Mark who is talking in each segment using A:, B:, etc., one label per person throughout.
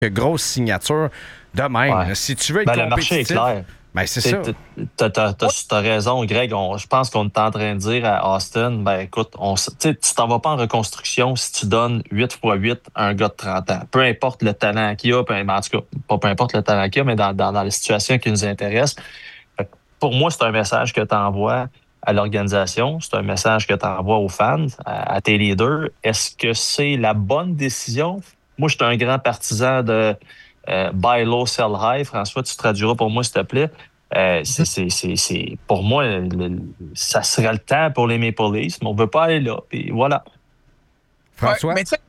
A: grosse signature de même.
B: Ouais.
A: Si tu veux être
B: le marché est
A: compétitif...
B: clair.
A: Ben, c'est ça.
B: T'as raison, Greg. Je pense qu'on est en train de dire à Austin, écoute, tu t'en vas pas en reconstruction si tu donnes 8x8 à un gars de 30 ans. Peu importe le talent qu'il a, en tout cas, pas peu importe le talent qu'il a, mais dans la situation qui nous intéresse. Pour moi, c'est un message que tu envoies à l'organisation, c'est un message que tu envoies aux fans, à tes leaders. Est-ce que c'est la bonne décision? Moi, je suis un grand partisan de buy low, sell high. François, tu traduiras pour moi, s'il te plaît. Pour moi, ça serait le temps pour les Maple Leafs, mais on ne veut pas aller là. Puis voilà.
A: François?
C: Ouais, mais tu sais,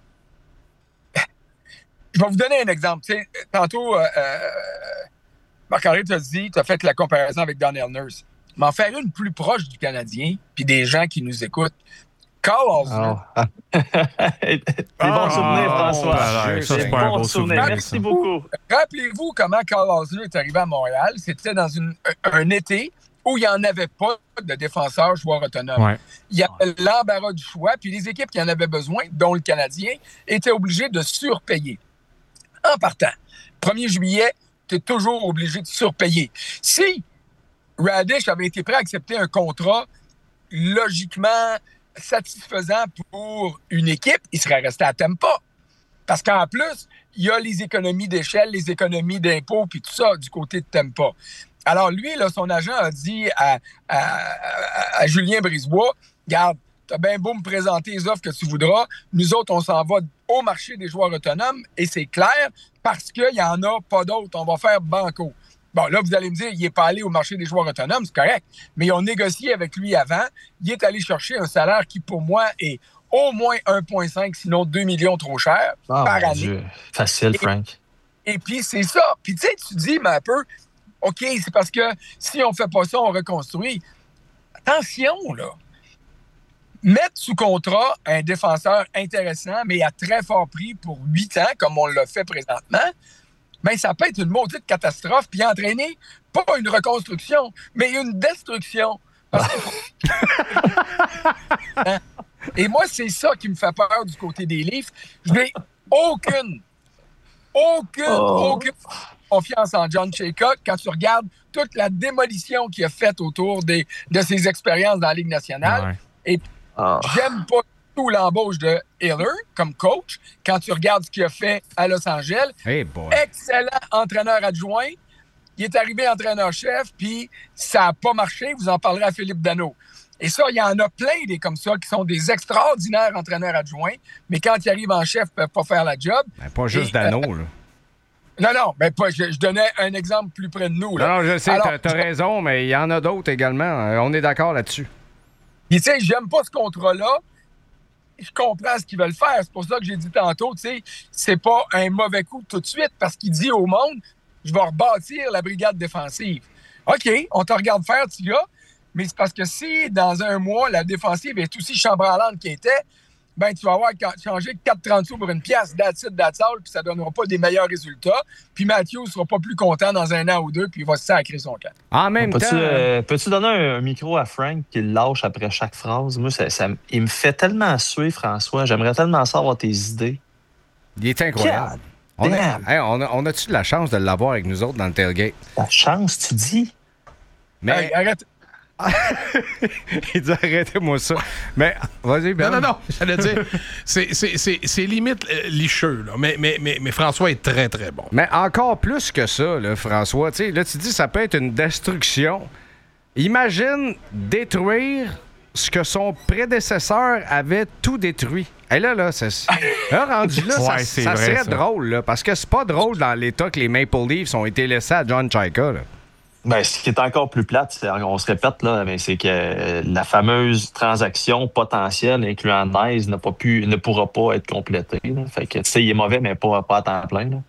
C: je vais vous donner un exemple. Tu sais, tantôt, Marc-André t'a dit, tu as fait la comparaison avec Daniel Nurse. Mais en faire une plus proche du Canadien, puis des gens qui nous écoutent. Carl Osler.
B: Des bons souvenirs, François.
D: Ça, c'est pas un beau souvenir.
B: Merci beaucoup.
C: Rappelez-vous comment Carl Osler est arrivé à Montréal. C'était dans un été où il n'y en avait pas de défenseurs joueurs autonomes.
D: Ouais.
C: Il y avait l'embarras du choix, puis les équipes qui en avaient besoin, dont le Canadien, étaient obligées de surpayer. En partant, 1er juillet, tu es toujours obligé de surpayer. Si Radish avait été prêt à accepter un contrat logiquement satisfaisant pour une équipe, il serait resté à Tampa. Parce qu'en plus, il y a les économies d'échelle, les économies d'impôts, puis tout ça du côté de Tampa. Alors lui, là, son agent a dit à Julien Brisebois, « Regarde, t'as bien beau me présenter les offres que tu voudras, nous autres, on s'en va au marché des joueurs autonomes, et c'est clair, parce qu'il n'y en a pas d'autres, on va faire banco. » Bon, là, vous allez me dire, il n'est pas allé au marché des joueurs autonomes, c'est correct, mais ils ont négocié avec lui avant. Il est allé chercher un salaire qui, pour moi, est au moins 1,5, sinon 2 millions trop cher par année.
B: Dieu. Facile, Frank.
C: Et puis, c'est ça. Puis, tu sais, tu dis, mais un peu, OK, c'est parce que si on ne fait pas ça, on reconstruit. Attention, là. Mettre sous contrat un défenseur intéressant, mais à très fort prix pour 8 ans, comme on l'a fait présentement, bien, ça peut être une maudite catastrophe, puis entraîner pas une reconstruction, mais une destruction. Et moi, c'est ça qui me fait peur du côté des Leafs. Je n'ai aucune confiance en John Chayka quand tu regardes toute la démolition qu'il a faite autour de ses expériences dans la Ligue nationale. Ouais. Et j'aime pas tout l'embauche de Hiller comme coach quand tu regardes ce qu'il a fait à Los Angeles.
A: Hey boy.
C: Excellent entraîneur adjoint. Il est arrivé entraîneur-chef, puis ça n'a pas marché. Vous en parlerez à Philippe Danault. Et ça, il y en a plein des comme ça qui sont des extraordinaires entraîneurs adjoints, mais quand ils arrivent en chef, ils ne peuvent pas faire la job.
A: Ben, pas juste Danault, là.
C: Non, ben pas, je donnais un exemple plus près de nous. Là.
A: Non, je sais, tu as raison, mais il y en a d'autres également. On est d'accord là-dessus.
C: Puis, tu sais, j'aime pas ce contrat-là. Je comprends ce qu'ils veulent faire. C'est pour ça que j'ai dit tantôt, tu sais, c'est pas un mauvais coup tout de suite parce qu'il dit au monde, je vais rebâtir la brigade défensive. OK, on te regarde faire, petit gars, mais c'est parce que si, dans un mois, la défensive est aussi chambranlante qu'elle était, ben tu vas avoir changé 4,30 sous pour une pièce, that's all, puis ça ne donnera pas des meilleurs résultats. Puis Matthew ne sera pas plus content dans un an ou deux, puis il va se sacrer son camp.
A: En même temps...
B: Peux-tu donner un micro à Frank qui le lâche après chaque phrase? Moi, il me fait tellement suer, François. J'aimerais tellement savoir tes idées.
A: Il est incroyable. On a-tu de la chance de l'avoir avec nous autres dans le tailgate?
B: La chance, tu dis?
A: Mais...
C: Hey, arrête.
A: Il dit arrêtez-moi ça. Mais vas-y, Ben.
D: Non, j'allais dire, c'est limite licheux, là. Mais François est très, très bon.
A: Mais encore plus que ça, là, François. Tu sais, là, tu dis ça peut être une destruction. Imagine détruire ce que son prédécesseur avait tout détruit. Et là, rendu là,
D: ouais,
A: ça serait drôle, là, parce que c'est pas drôle dans l'état que les Maple Leafs ont été laissés à John Chayka, là.
B: Ben, ce qui est encore plus plate, on se répète, là, mais c'est que la fameuse transaction potentielle incluant Nice ne pourra pas être complétée. Là. Fait que, tu sais, il est mauvais, mais pas à temps plein. Là.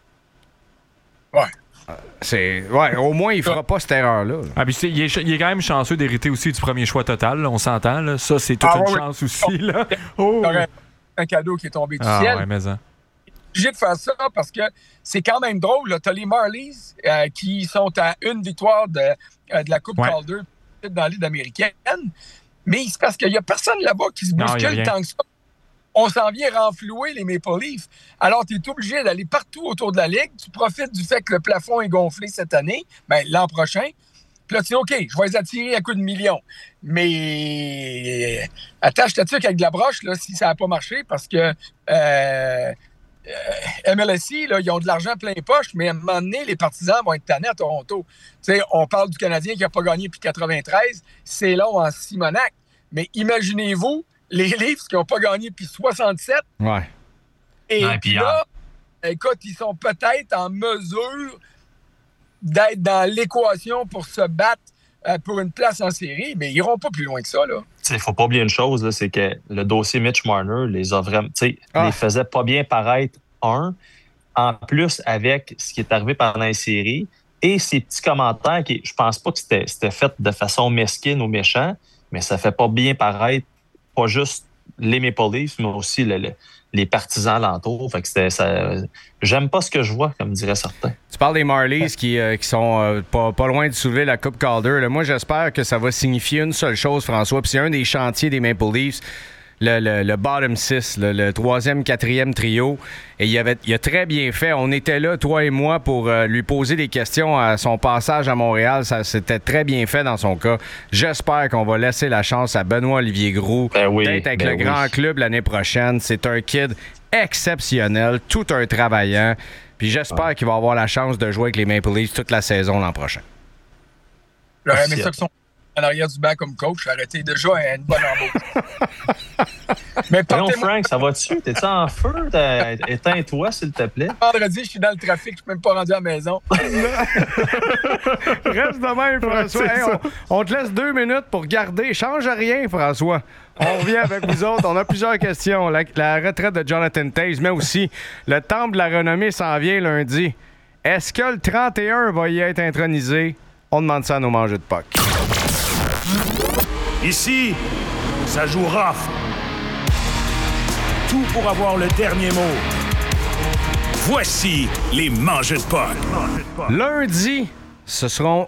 C: Ouais.
A: Au moins, il fera pas cette erreur-là.
D: Ah, puis il est quand même chanceux d'hériter aussi du premier choix total, là, on s'entend. Là. Ça, c'est toute une chance aussi. Là.
C: Oh. Un cadeau qui est tombé du ciel.
D: Ouais, mais
C: obligé de faire ça parce que c'est quand même drôle. Tu as les Marlies qui sont à une victoire de la Coupe Calder dans la Ligue américaine. Mais c'est parce qu'il n'y a personne là-bas qui se bouscule tant que ça. on s'en vient renflouer les Maple Leafs. Alors, tu es obligé d'aller partout autour de la Ligue. Tu profites du fait que le plafond est gonflé cette année, l'an prochain. Puis là, tu dis, OK, je vais les attirer à coups de millions. Mais attache ta tuque avec de la broche là, si ça n'a pas marché, parce que MLSI, là, ils ont de l'argent plein les poches, mais à un moment donné, les partisans vont être tannés à Toronto. Tu sais, on parle du Canadien qui n'a pas gagné depuis 93. C'est long en Simonac. Mais imaginez-vous les Leafs qui n'ont pas gagné depuis 67.
A: Ouais.
C: Et puis là, écoute, ils sont peut-être en mesure d'être dans l'équation pour se battre pour une place en série, mais ils n'iront pas plus loin que ça, là.
B: Il ne faut pas oublier une chose, là, c'est que le dossier Mitch Marner les a vraiment, les faisait pas bien paraître, en plus avec ce qui est arrivé pendant les séries et ces petits commentaires qui, je pense pas que c'était fait de façon mesquine ou méchant, mais ça fait pas bien paraître pas juste les Maple Leafs, mais aussi les partisans alentours. Fait que j'aime pas ce que je vois, comme diraient certains.
A: Tu parles des Marlies qui sont pas loin de soulever la Coupe Calder. Là, moi, j'espère que ça va signifier une seule chose, François. Puis c'est un des chantiers des Maple Leafs, le bottom 6, le 3e, 4e trio. Et il a très bien fait. On était là, toi et moi, pour lui poser des questions à son passage à Montréal. Ça s'était très bien fait dans son cas. J'espère qu'on va laisser la chance à Benoît-Olivier Groulx d'être avec le grand club l'année prochaine. C'est un kid exceptionnel, tout un travaillant. Puis j'espère qu'il va avoir la chance de jouer avec les Maple Leafs toute la saison l'an prochain.
C: J'aurais aimé ça que son en arrière du banc comme coach, arrêtez déjà une bonne embauche. Mais
B: non, Frank, ça va-tu? T'es-tu en feu? Éteins-toi, s'il te plaît.
C: Vendredi, je suis dans le trafic, je suis même pas rendu à la maison.
A: Reste de même, François. Hey, on te laisse 2 minutes pour garder. Change rien, François. On revient avec vous autres. On a plusieurs questions. La retraite de Jonathan Toews, mais aussi le temple de la renommée s'en vient lundi. Est-ce que le 31 va y être intronisé? On demande ça à nos mangeurs de puck.
E: Ici, ça joue rough. Tout pour avoir le dernier mot. Voici les mangeurs de puck.
A: Lundi, ce sera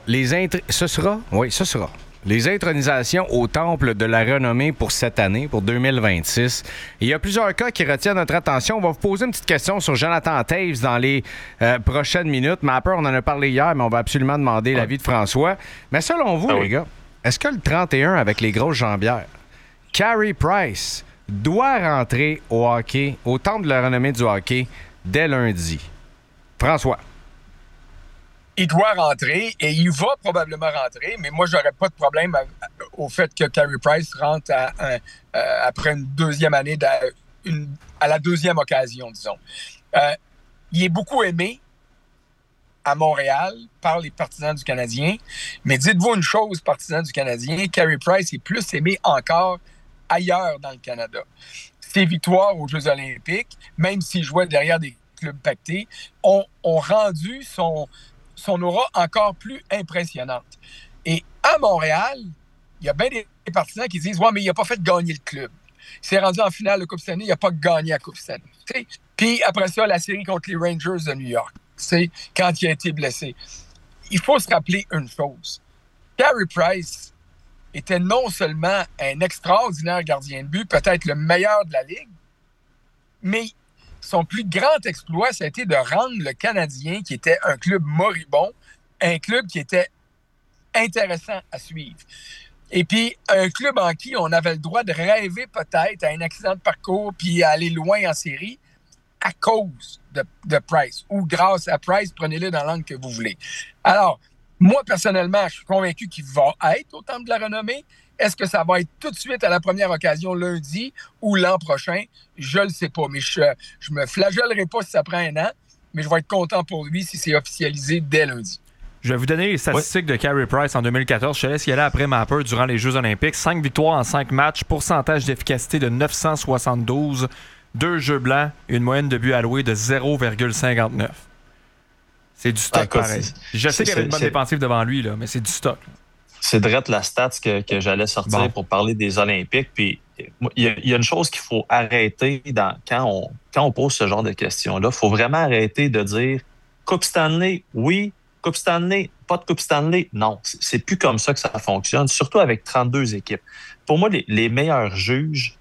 A: les intronisations au Temple de la Renommée pour cette année, pour 2026. Et il y a plusieurs cas qui retiennent notre attention. On va vous poser une petite question sur Jonathan Toews dans les prochaines minutes. Mapper, on en a parlé hier, mais on va absolument demander l'avis de François. Mais selon vous, les gars, est-ce que le 31 avec les grosses jambières, Carey Price, doit rentrer au hockey, au Temple de la Renommée du hockey, dès lundi? François.
C: Il doit rentrer et il va probablement rentrer, mais moi, j'aurais pas de problème au fait que Carey Price rentre après une deuxième année, à la deuxième occasion, disons. Il est beaucoup aimé à Montréal par les partisans du Canadien, mais dites-vous une chose, partisans du Canadien, Carey Price est plus aimé encore ailleurs dans le Canada. Ses victoires aux Jeux olympiques, même s'il jouait derrière des clubs pactés, ont rendu son aura encore plus impressionnante. Et à Montréal, il y a bien des partisans qui disent « Ouais, mais il n'a pas fait gagner le club. Il s'est rendu en finale de Coupe Stanley, il n'a pas gagné la Coupe Stanley. » Puis après ça, la série contre les Rangers de New York, quand il a été blessé. Il faut se rappeler une chose. Carey Price était non seulement un extraordinaire gardien de but, peut-être le meilleur de la Ligue, mais son plus grand exploit, ça a été de rendre le Canadien, qui était un club moribond, un club qui était intéressant à suivre. Et puis, un club en qui on avait le droit de rêver peut-être à un accident de parcours puis à aller loin en série à cause de Price ou grâce à Price, prenez-le dans l'angle que vous voulez. Alors, moi, personnellement, je suis convaincu qu'il va être au Temple de la Renommée. Est-ce que ça va être tout de suite à la première occasion lundi ou l'an prochain? Je le sais pas, mais je me flagellerai pas si ça prend un an, mais je vais être content pour lui si c'est officialisé dès lundi.
F: Je vais vous donner les statistiques de Carey Price en 2014. Je te laisse y aller après Mapper durant les Jeux olympiques. 5 victoires en 5 matchs, pourcentage d'efficacité de 972, 2 jeux blancs, une moyenne de buts alloués de 0,59. C'est du stock, pareil. Je sais qu'il y avait une bonne défensive devant lui, là, mais c'est du stock.
B: C'est direct la stats que j'allais sortir pour parler des Olympiques. Puis il y a une chose qu'il faut arrêter quand on pose ce genre de questions-là. Il faut vraiment arrêter de dire Coupe Stanley, oui. Coupe Stanley, pas de Coupe Stanley. Non, c'est plus comme ça que ça fonctionne, surtout avec 32 équipes. Pour moi, les meilleurs juges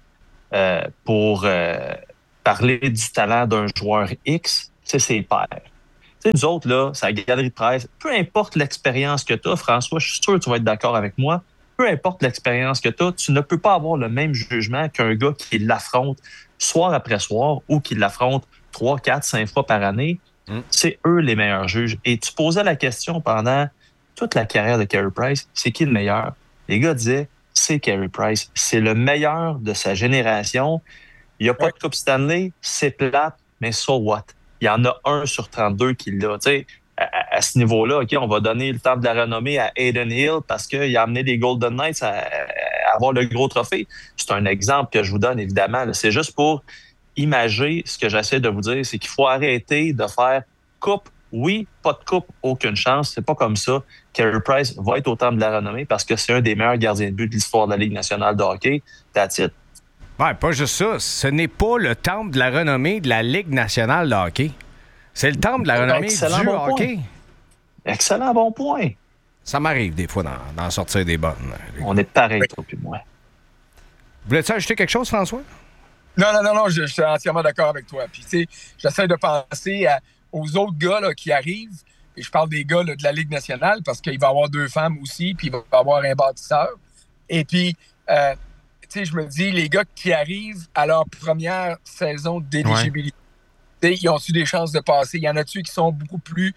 B: pour parler du talent d'un joueur X, c'est ses pairs. Tu sais, nous autres, là, c'est la galerie de presse. Peu importe l'expérience que tu as, François, je suis sûr que tu vas être d'accord avec moi. Peu importe l'expérience que tu ne peux pas avoir le même jugement qu'un gars qui l'affronte soir après soir ou qui l'affronte 3, 4, 5 fois par année. C'est eux les meilleurs juges. Et tu posais la question pendant toute la carrière de Carey Price, c'est qui le meilleur? Les gars disaient, c'est Carey Price. C'est le meilleur de sa génération. Il n'y a pas de Coupe Stanley, c'est plate, mais so what? Il y en a 1 sur 32 qui l'a. Tu sais, à ce niveau-là, OK, on va donner le temps de la renommée à Aiden Hill parce qu'il a amené les Golden Knights à avoir le gros trophée. C'est un exemple que je vous donne, évidemment. Là. C'est juste pour imager ce que j'essaie de vous dire, c'est qu'il faut arrêter de faire coupe, oui, pas de coupe, aucune chance. C'est pas comme ça. Carey Price va être au temple de la renommée parce que c'est un des meilleurs gardiens de but de l'histoire de la Ligue nationale de hockey. That's it.
A: Ouais, pas juste ça. Ce n'est pas le temple de la renommée de la Ligue nationale de hockey. C'est le temple de la renommée du hockey.
B: Excellent bon point.
A: Ça m'arrive des fois d'en sortir des bonnes.
B: On est pareil, toi puis moi.
A: Voulais-tu ajouter quelque chose, François?
C: Non, je suis entièrement d'accord avec toi. Puis, tu sais, j'essaie de penser aux autres gars là, qui arrivent. Et je parle des gars là, de la Ligue nationale parce qu'il va y avoir 2 femmes aussi, puis il va y avoir un bâtisseur. Et puis, tu sais, je me dis, les gars qui arrivent à leur première saison d'éligibilité, ils ont-tu des chances de passer? Il y en a-tu qui sont beaucoup plus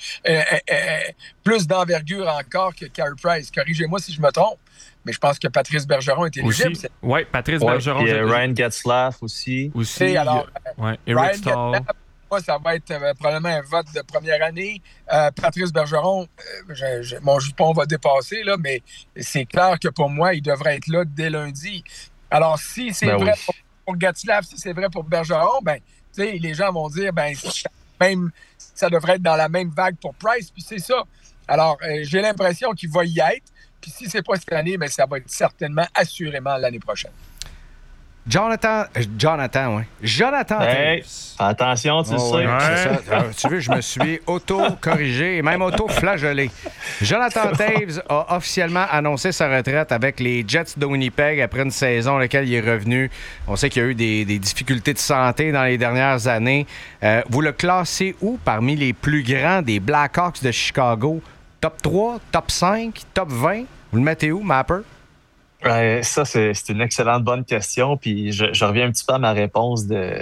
C: d'envergure encore que Carey Price? Corrigez-moi si je me trompe. Mais je pense que Patrice Bergeron est éligible.
F: Oui, Patrice Bergeron.
B: Et Ryan Getzlaf aussi.
F: Alors, Eric Stahl.
C: Moi, ça va être probablement un vote de première année. Patrice Bergeron, mon jupon va dépasser, là, mais c'est clair que pour moi, il devrait être là dès lundi. Alors, si c'est vrai pour Getzlaf, si c'est vrai pour Bergeron, ben, tu sais, les gens vont dire, ben, ça devrait être dans la même vague pour Price, puis c'est ça. Alors, j'ai l'impression qu'il va y être. Puis si c'est pas cette année, bien, ça va être certainement, assurément, l'année prochaine.
A: Jonathan
B: Hey, attention, tu sais.
A: C'est ça. Tu veux, je me suis auto-corrigé et même auto-flagellé. Jonathan Toews a officiellement annoncé sa retraite avec les Jets de Winnipeg après une saison dans laquelle il est revenu. On sait qu'il y a eu des difficultés de santé dans les dernières années. Vous le classez où parmi les plus grands des Blackhawks de Chicago? Top 3, top 5, top 20? Vous le mettez où, Mapper?
B: Ça, c'est une excellente bonne question. Puis je reviens un petit peu à ma réponse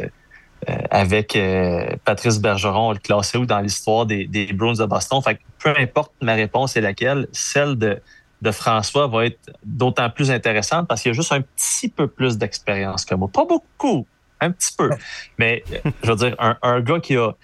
B: avec Patrice Bergeron, le classé où dans l'histoire des Bruins de Boston. Fait que peu importe ma réponse est laquelle, celle de François va être d'autant plus intéressante parce qu'il y a juste un petit peu plus d'expérience que moi. Pas beaucoup, un petit peu. Mais je veux dire, un gars qui a...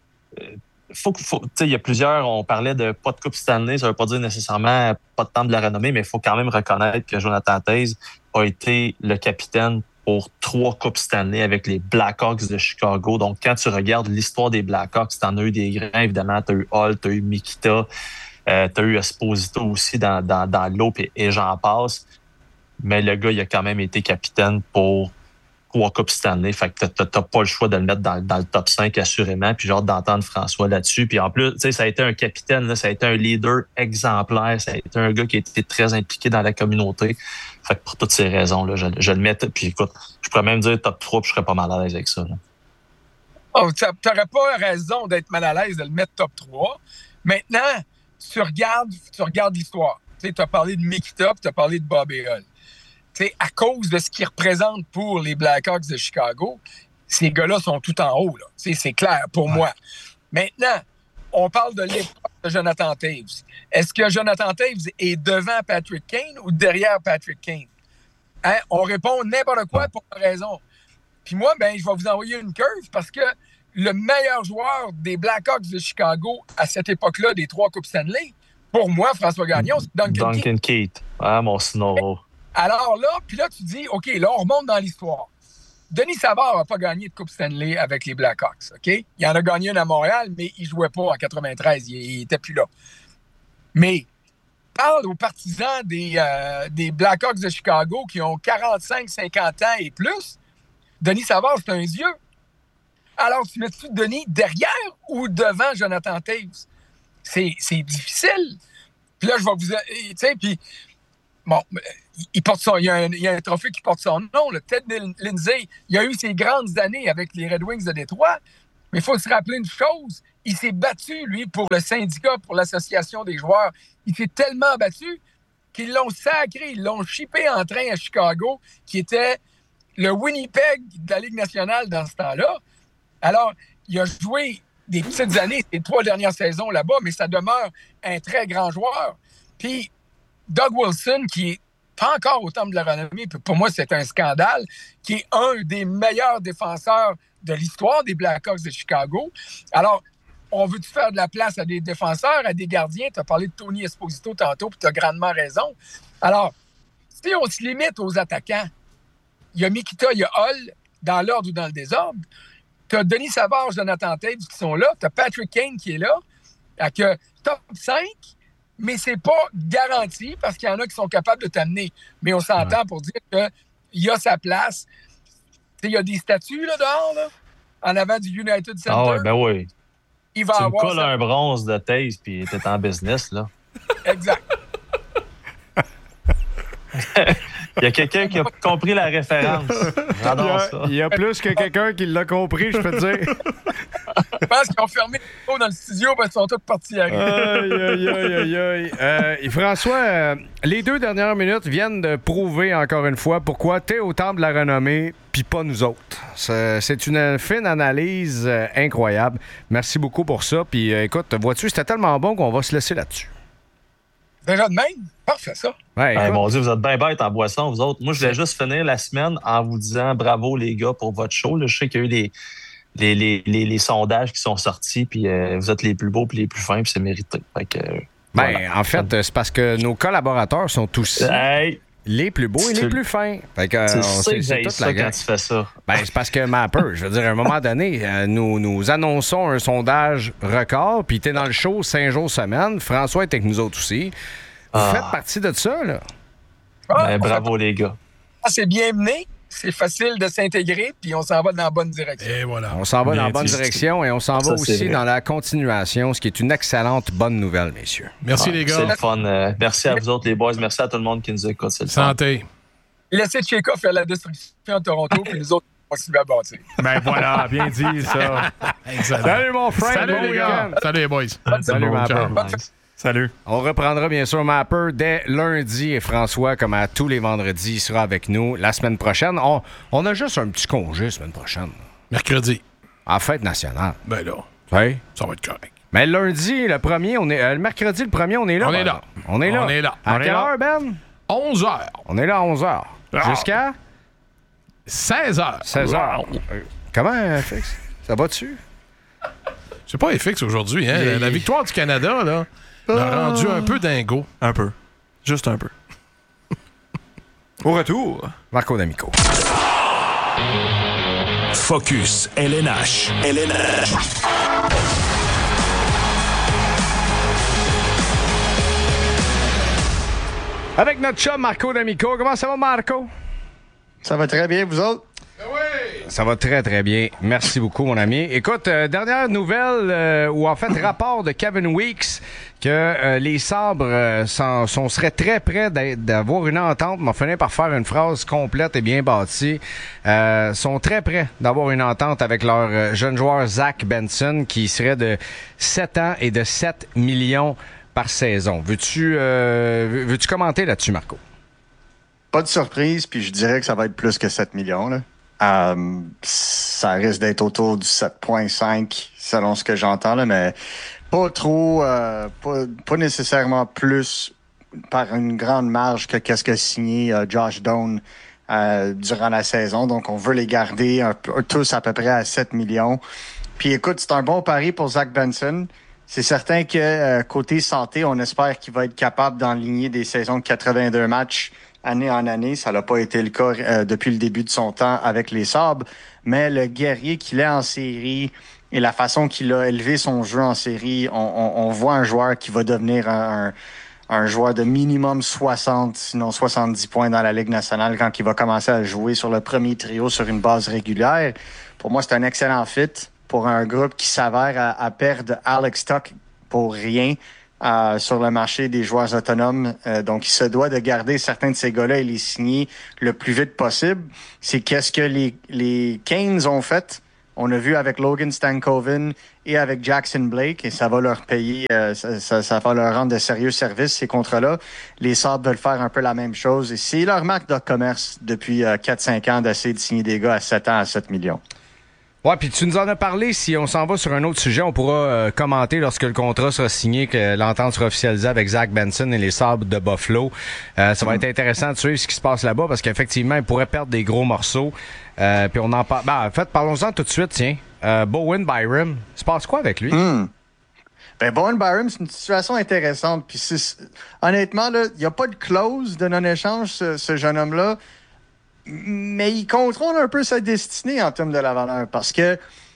B: il y a plusieurs, on parlait de pas de Coupe Stanley, ça veut pas dire nécessairement pas de temps de la renommée, mais il faut quand même reconnaître que Jonathan Toews a été le capitaine pour 3 Coupes Stanley avec les Blackhawks de Chicago. Donc, quand tu regardes l'histoire des Blackhawks, tu en as eu des grands, évidemment. Tu as eu Hall, tu as eu Mikita, tu as eu Esposito aussi dans l'eau, et j'en passe. Mais le gars, il a quand même été capitaine pour 3 Coupes Stanley. Fait que t'as pas le choix de le mettre dans le top 5, assurément. Puis j'ai hâte d'entendre François là-dessus. Puis en plus, tu sais, ça a été un capitaine, là, ça a été un leader exemplaire. Ça a été un gars qui a été très impliqué dans la communauté. Fait que pour toutes ces raisons, là, je le mets. Puis écoute, je pourrais même dire top 3, puis je serais pas mal à l'aise avec ça.
C: Oh, t'aurais pas raison d'être mal à l'aise de le mettre top 3. Maintenant, tu regardes l'histoire. Tu as parlé de Mikita, puis tu as parlé de Bobby Hull. T'sais, à cause de ce qu'ils représentent pour les Blackhawks de Chicago, ces gars-là sont tout en haut. Là. C'est clair pour moi. Maintenant, on parle de l'époque de Jonathan Toews. Est-ce que Jonathan Toews est devant Patrick Kane ou derrière Patrick Kane? Hein? On répond n'importe quoi pour une raison. Puis moi, ben, je vais vous envoyer une curve parce que le meilleur joueur des Blackhawks de Chicago à cette époque-là des 3 Coupes Stanley, pour moi, François Gagnon, c'est
B: Duncan Keith. Ah, mon snow.
C: Alors là, puis là, tu dis, OK, là, on remonte dans l'histoire. Denis Savard n'a pas gagné de Coupe Stanley avec les Blackhawks, OK? Il en a gagné une à Montréal, mais il ne jouait pas en 93. Il n'était plus là. Mais parle aux partisans des Blackhawks de Chicago qui ont 45, 50 ans et plus. Denis Savard, c'est un vieux. Alors, tu mets-tu Denis derrière ou devant Jonathan Toews? C'est difficile. Puis là, je vais vous... Tu sais, puis... bon, il y a un trophée qui porte son nom, le Ted Lindsay. Il a eu ses grandes années avec les Red Wings de Détroit. Mais il faut se rappeler une chose, il s'est battu, lui, pour le syndicat, pour l'association des joueurs. Il s'est tellement battu qu'ils l'ont sacré, ils l'ont shippé en train à Chicago, qui était le Winnipeg de la Ligue nationale dans ce temps-là. Alors, il a joué des petites années, ces 3 dernières saisons là-bas, mais ça demeure un très grand joueur. Puis, Doug Wilson, qui est pas encore au temple de la renommée, puis pour moi, c'est un scandale, qui est un des meilleurs défenseurs de l'histoire des Blackhawks de Chicago. Alors, on veut-tu faire de la place à des défenseurs, à des gardiens? Tu as parlé de Tony Esposito tantôt, puis tu as grandement raison. Alors, si on se limite aux attaquants, il y a Mikita, il y a Hull, dans l'ordre ou dans le désordre. Tu as Denis Savard, Jonathan Taves qui sont là. Tu as Patrick Kane qui est là, avec top 5, mais c'est pas garanti parce qu'il y en a qui sont capables de t'amener. Mais on s'entend pour dire qu'il y a sa place. Il y a des statues là, dehors, là, en avant du United Center.
B: Ah oui, ben oui.
C: Il va
B: tu
C: avoir
B: me colles un bronze de Taze puis t'es en business, là.
C: Exact.
B: Il y a quelqu'un qui a compris la référence. J'adore ça.
A: Il y a plus que quelqu'un qui l'a compris, je peux te dire.
C: Je pense qu'ils ont fermé les micros dans le studio parce qu'ils sont tous partis à
A: Et François, les 2 dernières minutes viennent de prouver encore une fois pourquoi t'es au temple de la renommée puis pas nous autres. C'est une fine analyse incroyable. Merci beaucoup pour ça. Puis écoute, vois-tu, c'était tellement bon qu'on va se laisser là-dessus.
C: Déjà de même? Parfait, ça.
A: Ouais,
B: Mon Dieu, vous êtes bien bêtes en boisson, vous autres. Moi, je voulais juste finir la semaine en vous disant bravo, les gars, pour votre show. Là, je sais qu'il y a eu les sondages qui sont sortis, puis vous êtes les plus beaux puis les plus fins, puis c'est mérité. Fait que, voilà.
A: En fait, c'est parce que nos collaborateurs sont aussi les plus beaux et les plus fins. Fait que,
B: c'est toute la gang. Quand tu fais ça.
A: C'est parce que Mapper, je veux dire, à un moment donné, nous annonçons un sondage record, puis t'es dans le show 5 jours semaine. François est avec nous autres aussi. Vous faites partie de ça, là.
B: Bravo, les gars.
C: C'est bien mené. C'est facile de s'intégrer, puis on s'en va dans la bonne direction.
D: Et voilà.
A: On s'en va dans la bonne direction et on s'en va aussi dans la continuation, ce qui est une excellente bonne nouvelle, messieurs.
D: Merci, les gars.
B: C'est le fun. Merci à vous autres, les boys. Merci à tout le monde qui nous écoute. C'est le
D: Santé.
C: Laissez Tchéka faire la destruction de Toronto, puis nous autres, on s'y va bâtir.
F: Ben voilà, bien dit, ça.
D: Excellent.
A: Salut, mon frère.
D: Salut, les gars. Salut, les boys.
A: Salut, Mapper.
F: Salut.
A: On reprendra bien sûr Mapper dès lundi et François, comme à tous les vendredis, sera avec nous la semaine prochaine. On a juste un petit congé la semaine prochaine.
D: Mercredi.
A: En fête nationale.
D: Ben là,
A: Oui.
D: ça va être correct.
A: Mais lundi, le 1er, le mercredi, le 1er, on est là.
D: On est là.
A: On est là.
D: On est là.
A: À
D: On
A: quelle
D: est là.
A: heure, Ben?
D: 11h.
A: On est là à 11h. Jusqu'à?
D: 16h.
A: 16h. Comment, FX? Ça va dessus?
D: C'est pas FX aujourd'hui, hein? La victoire du Canada, là, l'a rendu un peu dingo.
F: Un peu. Juste un peu. Au retour,
A: Marco D'Amico.
E: Focus LNH.
A: Avec notre chum Marco D'Amico. Comment ça va, Marco?
G: Ça va très bien, vous autres?
A: Ça va très, très bien. Merci beaucoup, mon ami. Écoute, dernière nouvelle, ou en fait, rapport de Kevin Weeks, que les Sabres seraient très près d'avoir une entente, mais on finit par faire une phrase complète et bien bâtie. Sont très près d'avoir une entente avec leur jeune joueur Zach Benson, qui serait de 7 ans et de 7 millions par saison. Veux-tu commenter là-dessus, Marco?
G: Pas de surprise, puis je dirais que ça va être plus que 7 millions, là. Ça risque d'être autour du 7,5 selon ce que j'entends, là, mais pas trop, pas nécessairement plus par une grande marge que qu'est-ce que signé Josh Doan durant la saison. Donc, on veut les garder tous à peu près à 7 millions. Puis écoute, c'est un bon pari pour Zach Benson. C'est certain que côté santé, on espère qu'il va être capable d'enligner des saisons de 82 matchs année en année. Ça n'a pas été le cas depuis le début de son temps avec les Sabres. Mais le guerrier qu'il est en série et la façon qu'il a élevé son jeu en série, on voit un joueur qui va devenir un joueur de minimum 60, sinon 70 points dans la Ligue nationale quand il va commencer à jouer sur le premier trio sur une base régulière. Pour moi, c'est un excellent fit pour un groupe qui s'avère à perdre Alex Tuch pour rien. sur le marché des joueurs autonomes. Donc, il se doit de garder certains de ces gars-là et les signer le plus vite possible. C'est qu'est-ce que les Canes ont fait. On a vu avec Logan Stankoven et avec Jackson Blake, et ça va leur payer, ça va leur rendre de sérieux services, ces contrats-là. Les Sabres veulent faire un peu la même chose. Et c'est leur marque de commerce depuis 4-5 ans d'essayer de signer des gars à 7 ans à 7 millions.
A: Ouais, puis tu nous en as parlé. Si on s'en va sur un autre sujet, on pourra commenter lorsque le contrat sera signé, que l'entente sera officialisée avec Zach Benson et les Sabres de Buffalo. Ça va être intéressant de suivre ce qui se passe là-bas parce qu'effectivement, ils pourraient perdre des gros morceaux. Puis on en parle. En fait, parlons-en tout de suite, tiens. Bowen Byram, il se passe quoi avec lui?
G: Ben, Bowen Byram, c'est une situation intéressante. Puis honnêtement, il n'y a pas de clause de non-échange, ce jeune homme-là. Mais il contrôle un peu sa destinée en termes de la valeur parce que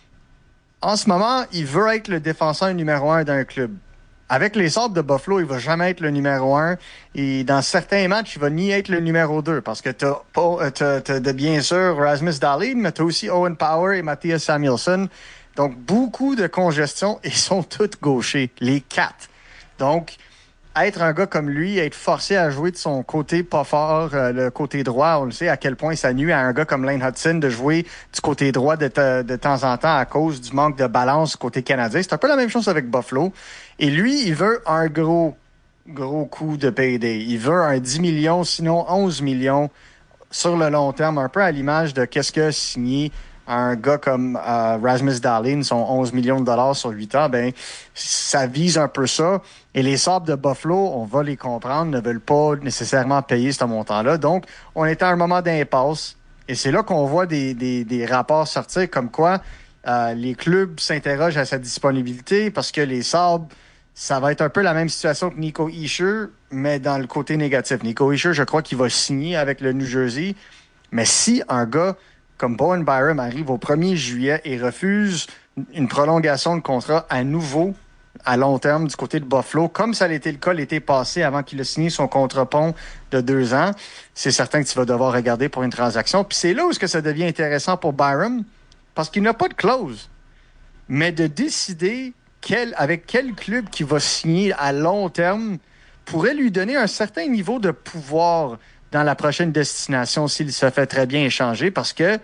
G: en ce moment, il veut être le défenseur numéro 1 d'un club. Avec les Sabres de Buffalo, il va jamais être le numéro 1 et dans certains matchs, il va ni être le numéro 2 parce que t'as de bien sûr Rasmus Dahlin, mais t'as aussi Owen Power et Mattias Samuelsson. Donc, beaucoup de congestion et ils sont tous gauchers, les 4. Donc, être un gars comme lui, être forcé à jouer de son côté pas fort, le côté droit, on le sait à quel point ça nuit à un gars comme Lane Hudson de jouer du côté droit de temps en temps à cause du manque de balance côté canadien. C'est un peu la même chose avec Buffalo. Et lui, il veut un gros coup de payday. Il veut un 10 millions, sinon 11 millions sur le long terme, un peu à l'image de qu'est-ce que signé un gars comme Rasmus Dahlin, son 11 millions de dollars sur 8 ans, ben ça vise un peu ça. Et les Sabres de Buffalo, on va les comprendre, ne veulent pas nécessairement payer ce montant-là. Donc, on est à un moment d'impasse. Et c'est là qu'on voit des rapports sortir comme quoi les clubs s'interrogent à sa disponibilité parce que les Sabres, ça va être un peu la même situation que Nico Hischier, mais dans le côté négatif. Nico Hischier, je crois qu'il va signer avec le New Jersey. Mais si un gars comme Bowen Byram arrive au 1er juillet et refuse une prolongation de contrat à nouveau à long terme du côté de Buffalo, comme ça a été le cas l'été passé avant qu'il ait signé son contre-pont de 2 ans, c'est certain que tu vas devoir regarder pour une transaction. Puis c'est là où ça devient intéressant pour Byram, parce qu'il n'a pas de clause. Mais de décider avec quel club qui va signer à long terme pourrait lui donner un certain niveau de pouvoir dans la prochaine destination s'il se fait très bien échanger parce que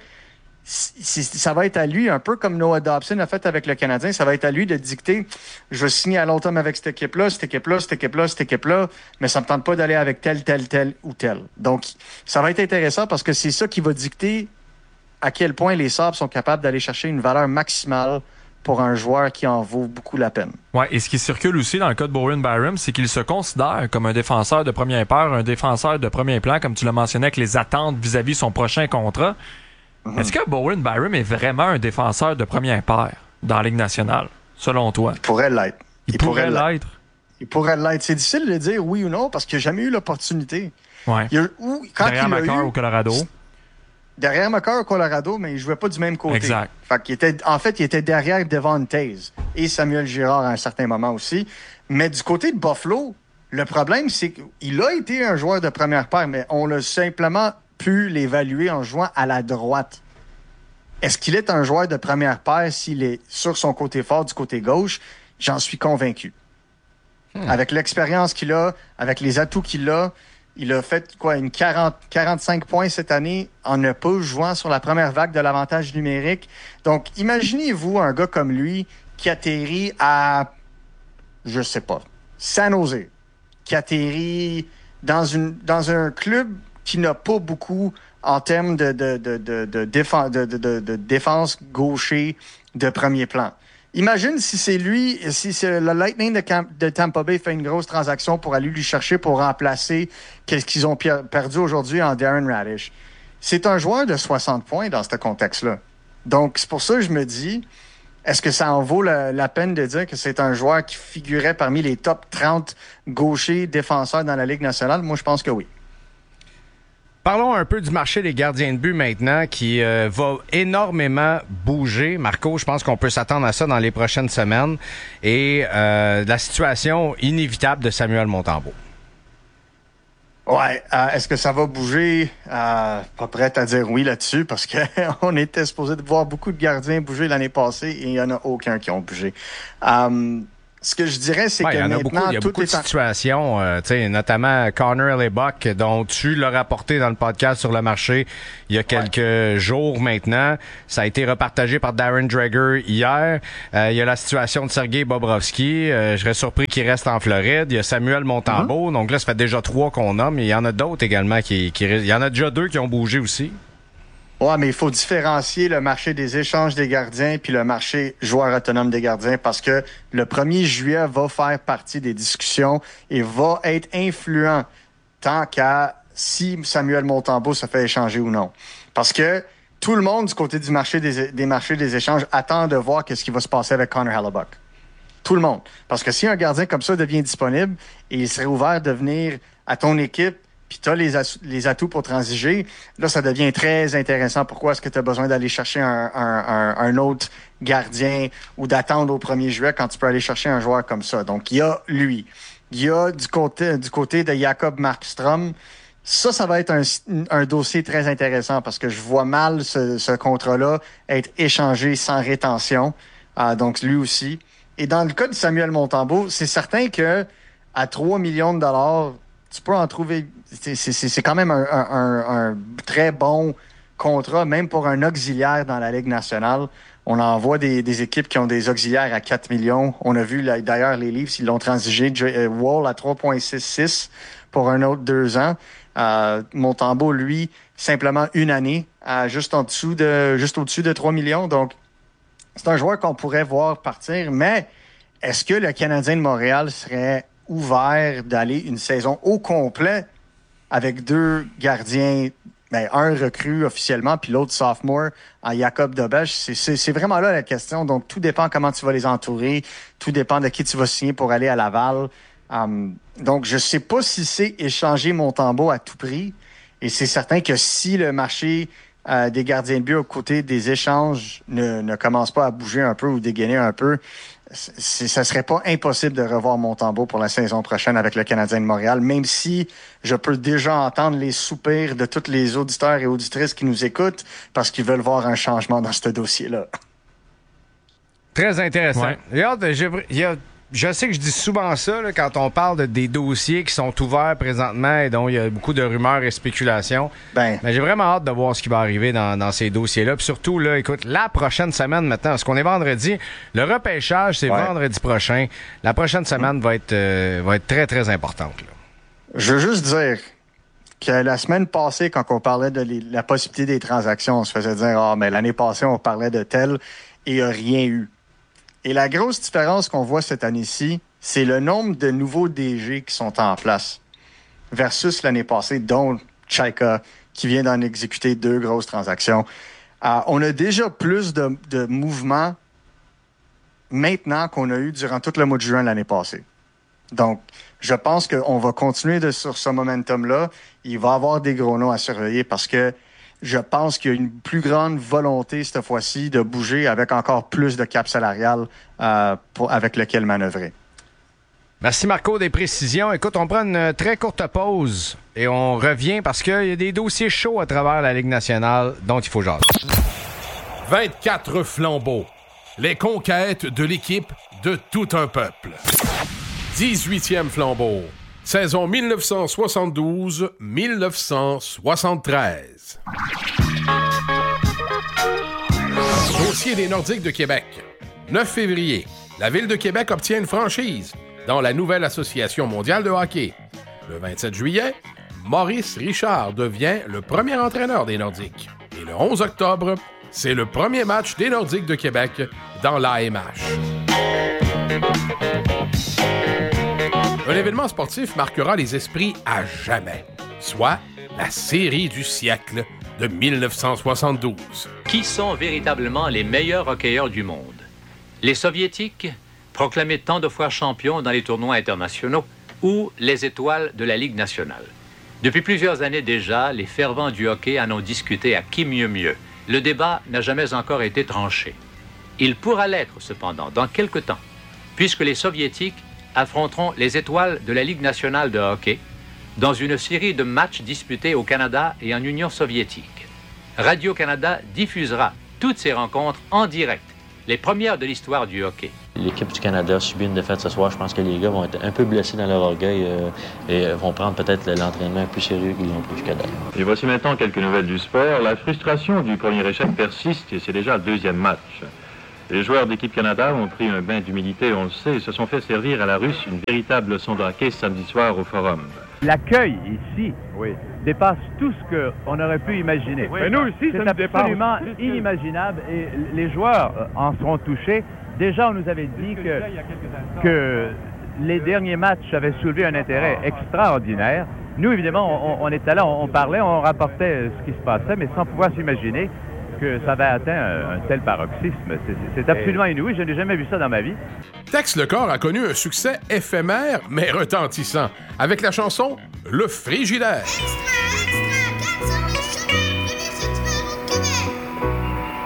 G: ça va être à lui, un peu comme Noah Dobson a fait avec le Canadien, ça va être à lui de dicter je vais signer à long terme avec cette équipe-là, cette équipe-là, cette équipe-là, cette équipe-là, mais ça me tente pas d'aller avec tel ou tel. Donc, ça va être intéressant parce que c'est ça qui va dicter à quel point les Sabres sont capables d'aller chercher une valeur maximale pour un joueur qui en vaut beaucoup la peine.
F: Ouais, et ce qui circule aussi dans le cas de Bowen Byram, c'est qu'il se considère comme un défenseur de première paire, un défenseur de premier plan, comme tu l'as mentionné avec les attentes vis-à-vis son prochain contrat. Est-ce que Bowen Byram est vraiment un défenseur de première paire dans la Ligue nationale, selon toi?
G: Il pourrait l'être.
F: Il pourrait l'être.
G: Il pourrait l'être. C'est difficile de dire oui ou non parce qu'il n'a jamais eu l'opportunité.
F: Ouais. Derrière Makar au Colorado.
G: Derrière Makar au Colorado, mais il ne jouait pas du même côté.
F: Exact.
G: Il était derrière Devon Taze et Samuel Girard à un certain moment aussi. Mais du côté de Buffalo, le problème, c'est qu'il a été un joueur de première paire, mais on l'a simplement pu l'évaluer en jouant à la droite. Est-ce qu'il est un joueur de première paire s'il est sur son côté fort du côté gauche? J'en suis convaincu. Avec l'expérience qu'il a, avec les atouts qu'il a, il a fait 45 points cette année en ne pas jouant sur la première vague de l'avantage numérique. Donc, imaginez-vous un gars comme lui qui atterrit à, je sais pas, San Jose, qui atterrit dans un club qui n'a pas beaucoup en termes de défense gaucher de premier plan. Imagine si c'est lui, si c'est le Lightning de Tampa Bay fait une grosse transaction pour aller lui chercher pour remplacer qu'est-ce qu'ils ont perdu aujourd'hui en Darren Radish. C'est un joueur de 60 points dans ce contexte-là. Donc, c'est pour ça que je me dis, est-ce que ça en vaut la peine de dire que c'est un joueur qui figurait parmi les top 30 gauchers défenseurs dans la Ligue nationale? Moi, je pense que oui.
A: Parlons un peu du marché des gardiens de but maintenant qui va énormément bouger. Marco, je pense qu'on peut s'attendre à ça dans les prochaines semaines. Et la situation inévitable de Samuel Montembeault.
G: Ouais, est-ce que ça va bouger? Pas prêt à dire oui là-dessus parce que on était supposé de voir beaucoup de gardiens bouger l'année passée et il n'y en a aucun qui ont bougé. Ce que je dirais, c'est que
A: il y
G: maintenant,
A: a beaucoup de situations, notamment Connor Hellebuyck, dont tu l'as rapporté dans le podcast sur le marché il y a quelques jours maintenant. Ça a été repartagé par Darren Dreger hier. Il y a la situation de Sergei Bobrovsky. Je serais surpris qu'il reste en Floride. Il y a Samuel Montembeault. Donc là, ça fait déjà 3 qu'on nomme. Il y en a d'autres également il y en a déjà 2 qui ont bougé aussi.
G: Ouais, mais il faut différencier le marché des échanges des gardiens puis le marché joueur autonome des gardiens parce que le 1er juillet va faire partie des discussions et va être influent tant qu'à si Samuel Montembeault se fait échanger ou non. Parce que tout le monde du côté du marché des marchés des échanges attend de voir qu'est-ce qui va se passer avec Connor Hellebuyck. Tout le monde. Parce que si un gardien comme ça devient disponible et il serait ouvert de venir à ton équipe puis tu as les atouts pour transiger, là, ça devient très intéressant. Pourquoi est-ce que tu as besoin d'aller chercher un autre gardien ou d'attendre au 1er juillet quand tu peux aller chercher un joueur comme ça? Donc, il y a lui. Il y a du côté de Jacob Markstrom. Ça va être un dossier très intéressant parce que je vois mal ce contrat-là être échangé sans rétention. Donc, lui aussi. Et dans le cas de Samuel Montembeault, c'est certain que à 3 millions de dollars, tu peux en trouver... C'est quand même un très bon contrat, même pour un auxiliaire dans la Ligue nationale. On en voit des équipes qui ont des auxiliaires à 4 millions. On a vu d'ailleurs les Leafs, ils l'ont transigé. Wall à 3,66 pour un autre 2 ans. Montembeault, lui, simplement 1 année, juste au-dessus de 3 millions. Donc, c'est un joueur qu'on pourrait voir partir. Mais est-ce que le Canadien de Montréal serait ouvert d'aller une saison au complet avec 2 gardiens, un recrue officiellement, puis l'autre sophomore, en Jacob Dobeš? C'est vraiment là la question. Donc, tout dépend comment tu vas les entourer. Tout dépend de qui tu vas signer pour aller à Laval. Donc, je sais pas si c'est échanger Montembeault à tout prix. Et c'est certain que si le marché des gardiens de but aux côtés des échanges ne commence pas à bouger un peu ou dégainer un peu, ça serait pas impossible de revoir Montembeault pour la saison prochaine avec le Canadien de Montréal, même si je peux déjà entendre les soupirs de tous les auditeurs et auditrices qui nous écoutent parce qu'ils veulent voir un changement dans ce dossier-là.
A: Très intéressant.
F: Ouais.
A: Regarde, je sais que je dis souvent ça là, quand on parle des dossiers qui sont ouverts présentement et dont il y a beaucoup de rumeurs et spéculations. Mais j'ai vraiment hâte de voir ce qui va arriver dans ces dossiers-là. Puis surtout, là, écoute, la prochaine semaine maintenant, parce qu'on est vendredi, le repêchage, c'est vendredi prochain. La prochaine semaine va être très, très importante. Là.
G: Je veux juste dire que la semaine passée, quand on parlait de la possibilité des transactions, on se faisait dire « mais l'année passée, on parlait de tel et il n'y a rien eu ». Et la grosse différence qu'on voit cette année-ci, c'est le nombre de nouveaux DG qui sont en place versus l'année passée, dont Chaika, qui vient d'en exécuter 2 grosses transactions. On a déjà plus de mouvements maintenant qu'on a eu durant tout le mois de juin l'année passée. Donc, je pense qu'on va continuer sur ce momentum-là. Il va y avoir des gros noms à surveiller parce que je pense qu'il y a une plus grande volonté cette fois-ci de bouger avec encore plus de cap salarial avec lequel manœuvrer.
A: Merci Marco des précisions. Écoute, on prend une très courte pause et on revient parce qu'il y a des dossiers chauds à travers la Ligue nationale dont il faut jaser.
D: 24 flambeaux. Les conquêtes de l'équipe de tout un peuple. 18e flambeau. Saison 1972-1973. Dossier des Nordiques de Québec. 9 février. La Ville de Québec obtient une franchise dans la nouvelle Association mondiale de hockey. Le 27 juillet, Maurice Richard devient le premier entraîneur des Nordiques. Et le 11 octobre, c'est le premier match des Nordiques de Québec dans l'AMH. Un événement sportif marquera les esprits à jamais, soit la série du siècle de 1972.
H: Qui sont véritablement les meilleurs hockeyeurs du monde? Les Soviétiques, proclamés tant de fois champions dans les tournois internationaux, ou les étoiles de la Ligue nationale? Depuis plusieurs années déjà, les fervents du hockey en ont discuté à qui mieux mieux. Le débat n'a jamais encore été tranché. Il pourra l'être cependant dans quelque temps, puisque les Soviétiques affronteront les étoiles de la Ligue nationale de hockey dans une série de matchs disputés au Canada et en Union soviétique. Radio-Canada diffusera toutes ces rencontres en direct les premières de l'histoire du hockey.
I: L'équipe du Canada a subi une défaite ce soir. Je pense que les gars vont être un peu blessés dans leur orgueil et vont prendre peut-être l'entraînement plus sérieux qu'ils l'ont pris jusqu'à date.
J: Et voici maintenant quelques nouvelles du sport. La frustration du premier échec persiste et c'est déjà le deuxième match. Les joueurs d'équipe Canada ont pris un bain d'humilité, on le sait, et se sont fait servir à la Russe une véritable leçon de hockey samedi soir au Forum.
K: L'accueil ici dépasse tout ce qu'on aurait pu imaginer.
L: Oui, nous aussi,
K: c'est absolument inimaginable et les joueurs en seront touchés. Déjà, on nous avait dit que les derniers matchs avaient soulevé un intérêt extraordinaire. Nous, évidemment, on était là, on parlait, on rapportait ce qui se passait, mais sans pouvoir s'imaginer que ça avait atteint un tel paroxysme. C'est absolument inouï. Je n'ai jamais vu ça dans ma vie.
D: Tex Lecor a connu un succès éphémère, mais retentissant, avec la chanson « Le Frigidaire ».